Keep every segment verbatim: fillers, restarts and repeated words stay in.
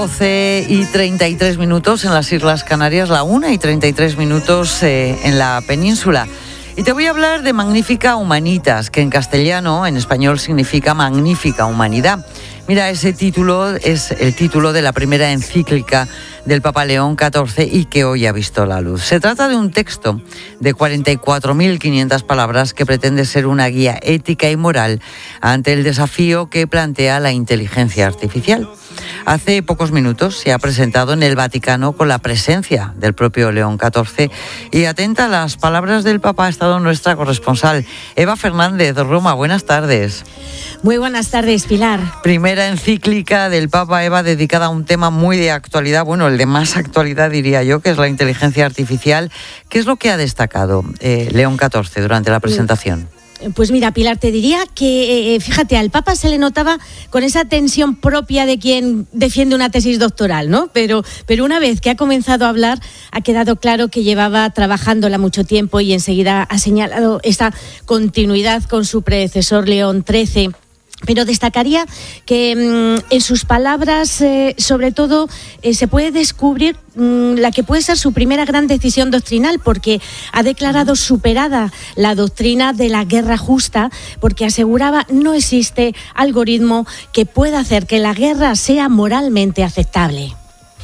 doce y treinta y tres minutos en las Islas Canarias, la una y treinta y tres minutos eh, en la península. Y te voy a hablar de Magnifica Humanitas, que en castellano, en español, significa magnífica humanidad. Mira, ese título es el título de la primera encíclica del Papa León catorce y que hoy ha visto la luz. Se trata de un texto de cuarenta y cuatro mil quinientas palabras que pretende ser una guía ética y moral ante el desafío que plantea la inteligencia artificial. Hace pocos minutos se ha presentado en el Vaticano con la presencia del propio León catorce y atenta a las palabras del Papa ha estado nuestra corresponsal Eva Fernández. Roma, buenas tardes. Muy buenas tardes, Pilar. Primera encíclica del Papa, Eva, dedicada a un tema muy de actualidad, bueno, el de más actualidad diría yo, que es la inteligencia artificial. ¿Qué es lo que ha destacado eh, León catorce durante la presentación? Pues mira, Pilar, te diría que, eh, fíjate, al Papa se le notaba con esa tensión propia de quien defiende una tesis doctoral, ¿no? Pero, pero una vez que ha comenzado a hablar, ha quedado claro que llevaba trabajándola mucho tiempo y enseguida ha señalado esa continuidad con su predecesor León trece. Pero destacaría que mmm, en sus palabras, eh, sobre todo, eh, se puede descubrir mmm, la que puede ser su primera gran decisión doctrinal, porque ha declarado superada la doctrina de la guerra justa, porque aseguraba no existe algoritmo que pueda hacer que la guerra sea moralmente aceptable.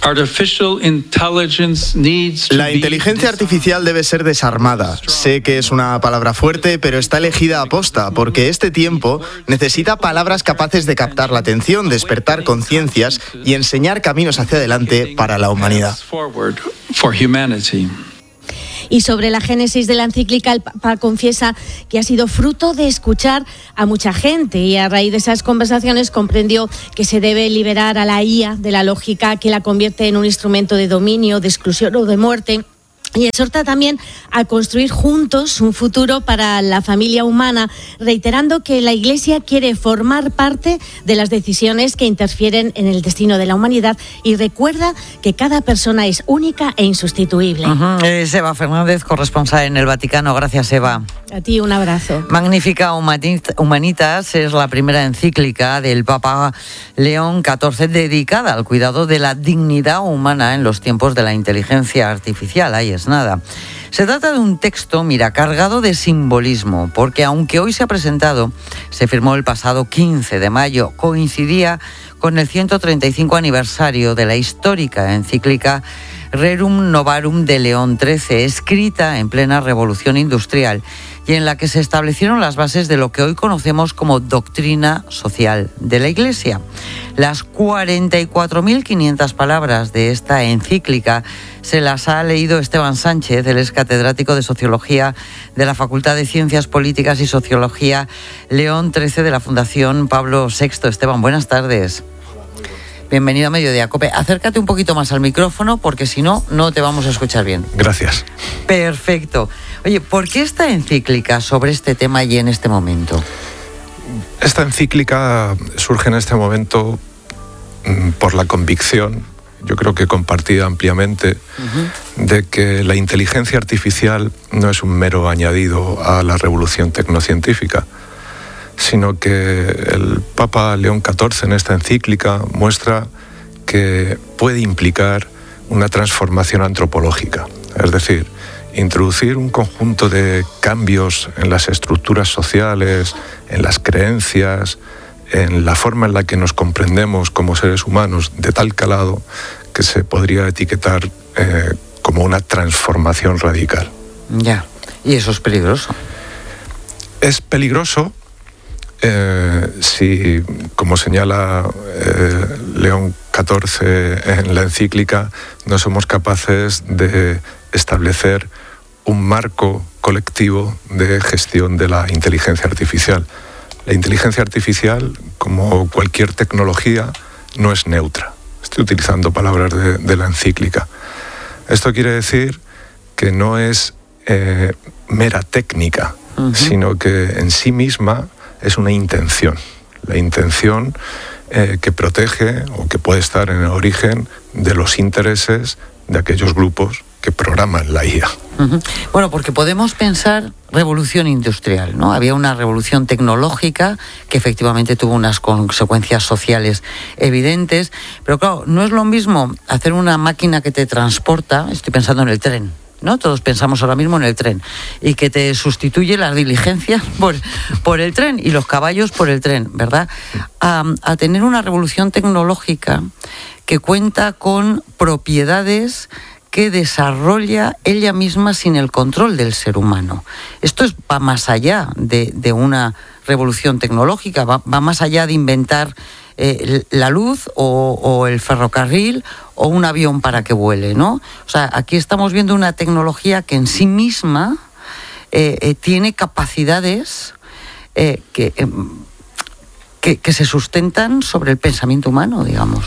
La inteligencia artificial debe ser desarmada. Sé que es una palabra fuerte, pero está elegida a posta, porque este tiempo necesita palabras capaces de captar la atención, despertar conciencias y enseñar caminos hacia adelante para la humanidad. Y sobre la génesis de la encíclica, el Papa confiesa que ha sido fruto de escuchar a mucha gente y a raíz de esas conversaciones comprendió que se debe liberar a la I A de la lógica que la convierte en un instrumento de dominio, de exclusión o de muerte. Y exhorta también a construir juntos un futuro para la familia humana, reiterando que la Iglesia quiere formar parte de las decisiones que interfieren en el destino de la humanidad y recuerda que cada persona es única e insustituible. Uh-huh. Es Eva Fernández, corresponsal en el Vaticano. Gracias, Eva. A ti un abrazo. Magnifica Humanitas es la primera encíclica del Papa León catorce dedicada al cuidado de la dignidad humana en los tiempos de la inteligencia artificial. Ahí es nada. Se trata de un texto, mira, cargado de simbolismo, porque aunque hoy se ha presentado, se firmó el pasado quince de mayo, coincidía con el ciento treinta y cinco aniversario de la histórica encíclica Rerum Novarum de León trece, escrita en plena revolución industrial y en la que se establecieron las bases de lo que hoy conocemos como doctrina social de la Iglesia. Las cuarenta y cuatro mil quinientas palabras de esta encíclica se las ha leído Esteban Sánchez, él es catedrático de Sociología de la Facultad de Ciencias Políticas y Sociología León trece de la Fundación Pablo sexto. Esteban, buenas tardes. Bienvenido a Mediodía Cope. Acércate un poquito más al micrófono porque si no, no te vamos a escuchar bien. Gracias. Perfecto. Oye, ¿por qué esta encíclica sobre este tema y en este momento? Esta encíclica surge en este momento mmm, por la convicción, yo creo que compartida ampliamente, uh-huh. de que la inteligencia artificial no es un mero añadido a la revolución tecnocientífica, sino que el Papa León catorce en esta encíclica muestra que puede implicar una transformación antropológica, es decir, introducir un conjunto de cambios en las estructuras sociales, en las creencias, en la forma en la que nos comprendemos como seres humanos, de tal calado que se podría etiquetar eh, como una transformación radical. Ya, y eso es peligroso. Es peligroso Eh, si, como señala eh, León catorce en la encíclica, no somos capaces de establecer un marco colectivo de gestión de la inteligencia artificial. La inteligencia artificial, como cualquier tecnología, no es neutra. Estoy utilizando palabras de, de la encíclica. Esto quiere decir que no es eh, mera técnica, uh-huh. sino que en sí misma es una intención, la intención eh, que protege o que puede estar en el origen de los intereses de aquellos grupos que programan la I A. Uh-huh. Bueno, porque podemos pensar revolución industrial, ¿no? Había una revolución tecnológica que efectivamente tuvo unas consecuencias sociales evidentes, pero claro, no es lo mismo hacer una máquina que te transporta, estoy pensando en el tren, ¿no? Todos pensamos ahora mismo en el tren, y que te sustituye las diligencias por, por el tren y los caballos por el tren, ¿verdad? A, a tener una revolución tecnológica que cuenta con propiedades que desarrolla ella misma sin el control del ser humano. Esto es, va más allá de, de una revolución tecnológica, va, va más allá de inventar eh, la luz o, o el ferrocarril o un avión para que vuele, ¿no? O sea, aquí estamos viendo una tecnología que en sí misma eh, eh, tiene capacidades eh, que, eh, que, que se sustentan sobre el pensamiento humano, digamos.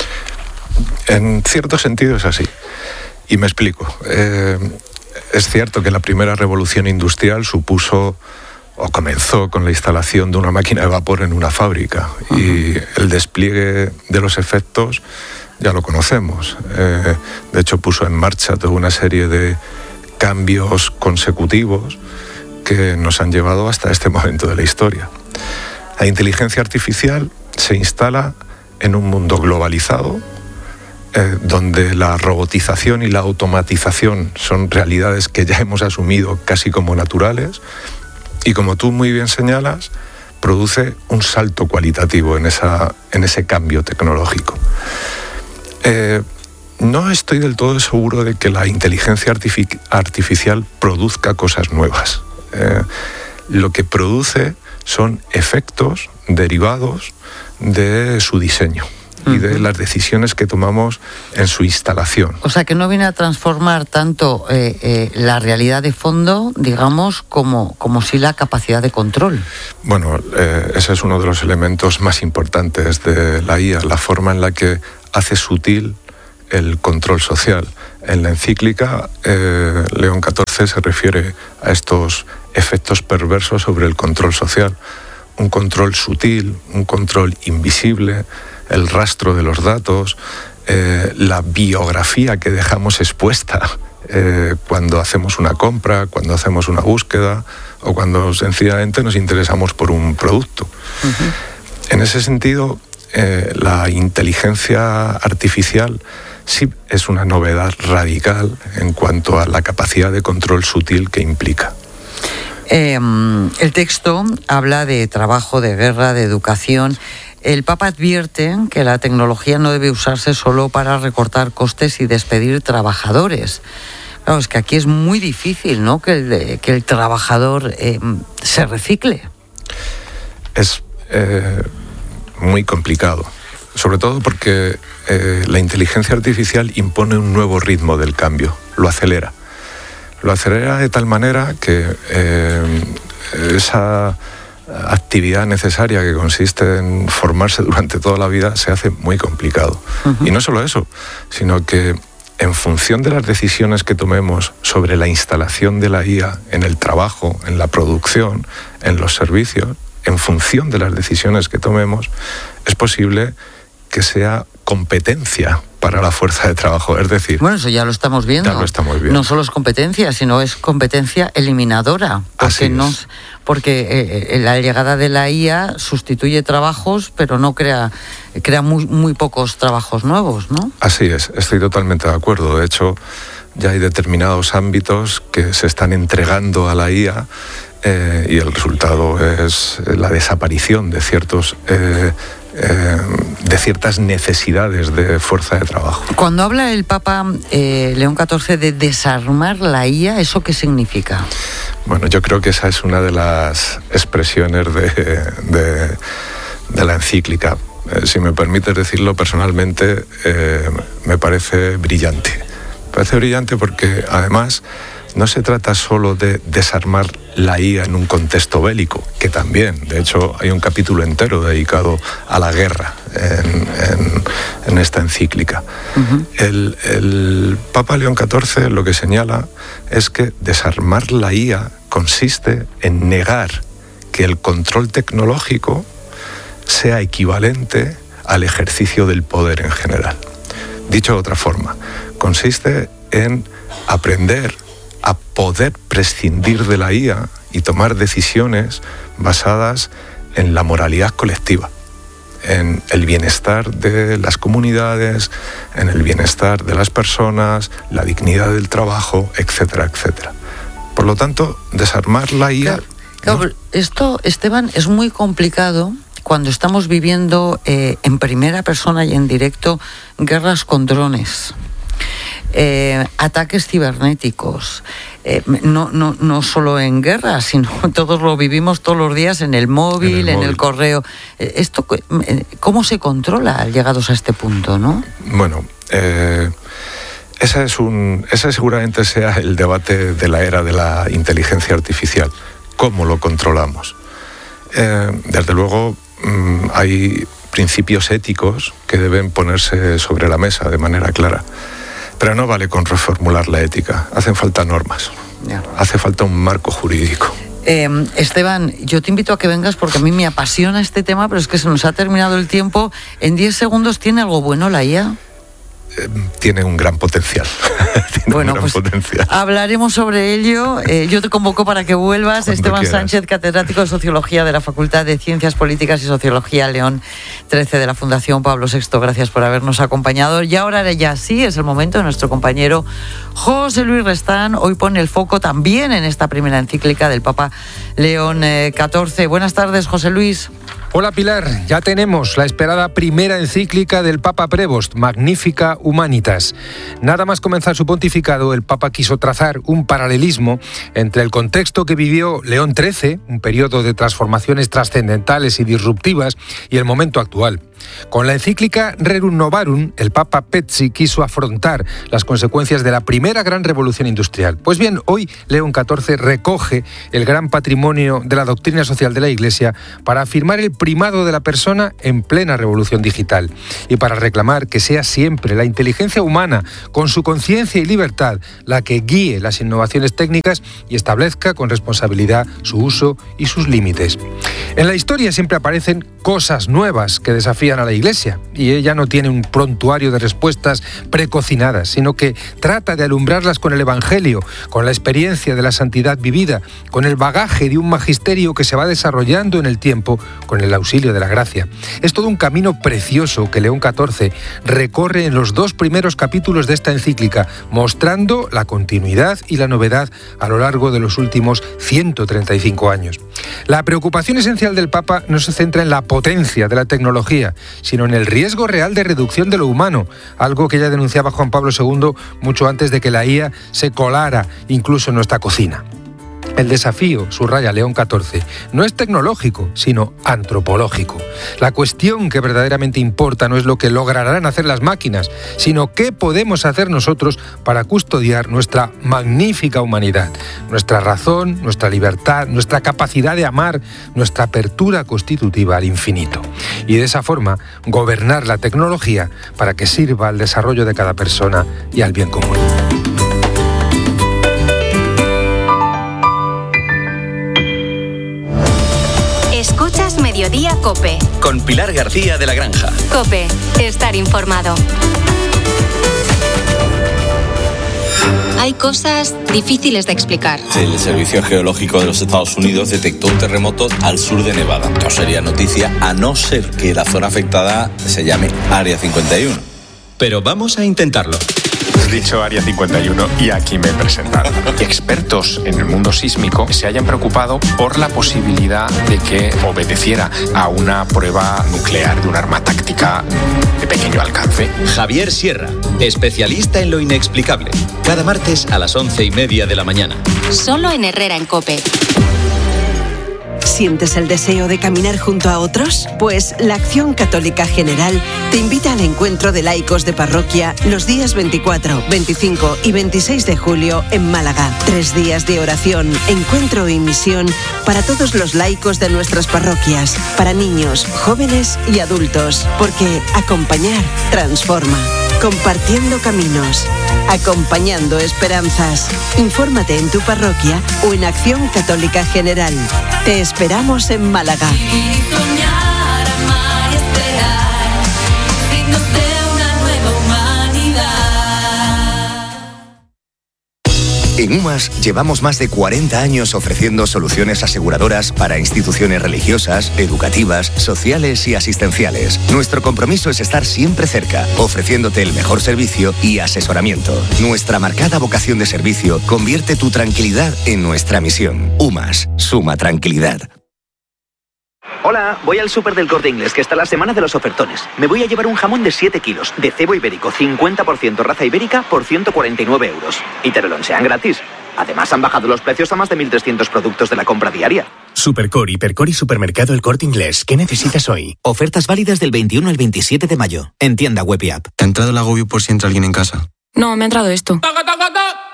En cierto sentido es así. Y me explico. Eh, es cierto que la primera revolución industrial supuso o comenzó con la instalación de una máquina de vapor en una fábrica. Uh-huh. Y el despliegue de los efectos ya lo conocemos. Eh, de hecho, puso en marcha toda una serie de cambios consecutivos que nos han llevado hasta este momento de la historia. La inteligencia artificial se instala en un mundo globalizado, Eh, donde la robotización y la automatización son realidades que ya hemos asumido casi como naturales, y como tú muy bien señalas, produce un salto cualitativo en, esa, en ese cambio tecnológico. Eh, no estoy del todo seguro de que la inteligencia artific- artificial produzca cosas nuevas. Eh, lo que produce son efectos derivados de su diseño y de las decisiones que tomamos en su instalación. O sea, que no viene a transformar tanto eh, eh, la realidad de fondo, digamos, como, como si la capacidad de control. Bueno, eh, ese es uno de los elementos más importantes de la I A, la forma en la que hace sutil el control social. En la encíclica, eh, León catorce se refiere a estos efectos perversos sobre el control social. Un control sutil, un control invisible, el rastro de los datos, eh, la biografía que dejamos expuesta eh, cuando hacemos una compra, cuando hacemos una búsqueda o cuando sencillamente nos interesamos por un producto. Uh-huh. En ese sentido, eh, la inteligencia artificial sí es una novedad radical en cuanto a la capacidad de control sutil que implica. Eh, el texto habla de trabajo, de guerra, de educación. El Papa advierte que la tecnología no debe usarse solo para recortar costes y despedir trabajadores. Claro, es que aquí es muy difícil, ¿no?, que el, que el trabajador eh, se recicle. Es eh, muy complicado, sobre todo porque eh, la inteligencia artificial impone un nuevo ritmo del cambio, lo acelera. Lo acelera de tal manera que eh, esa actividad necesaria que consiste en formarse durante toda la vida se hace muy complicado. Uh-huh. Y no solo eso, sino que en función de las decisiones que tomemos sobre la instalación de la I A en el trabajo, en la producción, en los servicios, en función de las decisiones que tomemos, es posible que sea competencia para la fuerza de trabajo, es decir... Bueno, eso ya lo estamos viendo. Ya lo estamos viendo. No solo es competencia, sino es competencia eliminadora. Porque, Así es. no, porque eh, la llegada de la I A sustituye trabajos, pero no crea, crea muy, muy pocos trabajos nuevos, ¿no? Así es, estoy totalmente de acuerdo. De hecho, ya hay determinados ámbitos que se están entregando a la I A eh, y el resultado es la desaparición de ciertos... Eh, Eh, de ciertas necesidades de fuerza de trabajo. Cuando habla el Papa eh, León catorce de desarmar la I A, ¿eso qué significa? Bueno, yo creo que esa es una de las expresiones de, de, de la encíclica. Eh, si me permites decirlo personalmente, eh, me parece brillante. Me parece brillante porque además no se trata solo de desarmar la I A en un contexto bélico, que también, de hecho, hay un capítulo entero dedicado a la guerra en, en, en esta encíclica. Uh-huh. El, el Papa León catorce lo que señala es que desarmar la I A consiste en negar que el control tecnológico sea equivalente al ejercicio del poder en general. Dicho de otra forma, consiste en aprender a poder prescindir de la I A y tomar decisiones basadas en la moralidad colectiva, en el bienestar de las comunidades, en el bienestar de las personas, la dignidad del trabajo, etcétera, etcétera. Por lo tanto, desarmar la I A... Claro, claro, ¿no? Esto, Esteban, es muy complicado cuando estamos viviendo eh, en primera persona y en directo guerras con drones. Eh, ataques cibernéticos, eh, no, no, no solo en guerra, sino todos lo vivimos todos los días en el móvil, en el, en móvil. el correo. Eh, esto, ¿cómo se controla llegados a este punto, no? Bueno, eh, ese es un, ese seguramente sea el debate de la era de la inteligencia artificial. ¿Cómo lo controlamos? Eh, desde luego, mmm, hay principios éticos que deben ponerse sobre la mesa de manera clara. Pero no vale con reformular la ética, hacen falta normas, yeah. hace falta un marco jurídico. Eh, Esteban, yo te invito a que vengas porque a mí me apasiona este tema, pero es que se nos ha terminado el tiempo. En diez segundos, ¿tiene algo bueno la I A? Eh, tiene un gran potencial. tiene bueno, un gran pues potencial. Hablaremos sobre ello. Eh, yo te convoco para que vuelvas. Cuando Esteban quieras. Sánchez, catedrático de Sociología de la Facultad de Ciencias Políticas y Sociología León trece de la Fundación Pablo sexto. Gracias por habernos acompañado. Y ahora ya sí, es el momento de nuestro compañero José Luis Restán. Hoy pone el foco también en esta primera encíclica del Papa León catorce. Buenas tardes, José Luis. Hola Pilar, ya tenemos la esperada primera encíclica del Papa Prevost, Magnificat Humanitas. Nada más comenzar su pontificado, el Papa quiso trazar un paralelismo entre el contexto que vivió León trece, un periodo de transformaciones trascendentales y disruptivas, y el momento actual. Con la encíclica Rerum Novarum, el Papa Pezzi quiso afrontar las consecuencias de la primera gran revolución industrial. Pues bien, hoy León catorce recoge el gran patrimonio de la doctrina social de la Iglesia para afirmar el primado de la persona en plena revolución digital y para reclamar que sea siempre la inteligencia humana, con su conciencia y libertad, la que guíe las innovaciones técnicas y establezca con responsabilidad su uso y sus límites. En la historia siempre aparecen cosas nuevas que desafían a la Iglesia, y ella no tiene un prontuario de respuestas precocinadas, sino que trata de alumbrarlas con el Evangelio, con la experiencia de la santidad vivida, con el bagaje de un magisterio que se va desarrollando en el tiempo con el auxilio de la gracia. Es todo un camino precioso que León catorce recorre en los dos primeros capítulos de esta encíclica, mostrando la continuidad y la novedad a lo largo de los últimos ciento treinta y cinco años. La preocupación esencial del Papa no se centra en la potencia de la tecnología, sino en el riesgo real de reducción de lo humano, algo que ya denunciaba Juan Pablo segundo mucho antes de que la I A se colara incluso en nuestra cocina. El desafío, subraya León catorce, no es tecnológico, sino antropológico. La cuestión que verdaderamente importa no es lo que lograrán hacer las máquinas, sino qué podemos hacer nosotros para custodiar nuestra magnífica humanidad, nuestra razón, nuestra libertad, nuestra capacidad de amar, nuestra apertura constitutiva al infinito. Y de esa forma, gobernar la tecnología para que sirva al desarrollo de cada persona y al bien común. Escuchas Mediodía COPE. Con Pilar García de la Granja. COPE. Estar informado. Hay cosas difíciles de explicar. El Servicio Geológico de los Estados Unidos detectó un terremoto al sur de Nevada. No sería noticia a no ser que la zona afectada se llame Área cincuenta y uno. Pero vamos a intentarlo. Has dicho Área cincuenta y uno y aquí me he presentado. Expertos en el mundo sísmico se hayan preocupado por la posibilidad de que obedeciera a una prueba nuclear de un arma táctica de pequeño alcance. Javier Sierra, especialista en lo inexplicable. Cada martes a las once y media de la mañana. Solo en Herrera en COPE. ¿Sientes el deseo de caminar junto a otros? Pues la Acción Católica General te invita al encuentro de laicos de parroquia los días veinticuatro, veinticinco y veintiséis de julio en Málaga. Tres días de oración, encuentro y misión para todos los laicos de nuestras parroquias, para niños, jóvenes y adultos, porque acompañar transforma. Compartiendo caminos, acompañando esperanzas. Infórmate en tu parroquia o en Acción Católica General. Te esperamos en Málaga. En UMAS llevamos más de cuarenta años ofreciendo soluciones aseguradoras para instituciones religiosas, educativas, sociales y asistenciales. Nuestro compromiso es estar siempre cerca, ofreciéndote el mejor servicio y asesoramiento. Nuestra marcada vocación de servicio convierte tu tranquilidad en nuestra misión. UMAS, suma tranquilidad. Hola, voy al súper del Corte Inglés, que está la semana de los ofertones. Me voy a llevar un jamón de siete kilos, de cebo ibérico, cincuenta por ciento raza ibérica, por ciento cuarenta y nueve euros. Y te lo lonchean gratis. Además, han bajado los precios a más de mil trescientos productos de la compra diaria. Supercore, Hipercore y Supermercado El Corte Inglés. ¿Qué necesitas hoy? Ofertas válidas del veintiuno al veintisiete de mayo. En tienda web y app. ¿Te ha entrado el agobio por si entra alguien en casa? No, me ha entrado esto.